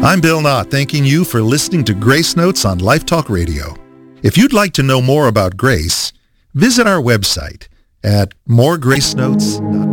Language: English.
I'm Bill Knott, thanking you for listening to Grace Notes on Life Talk Radio. If you'd like to know more about Grace, visit our website at moregracenotes.com.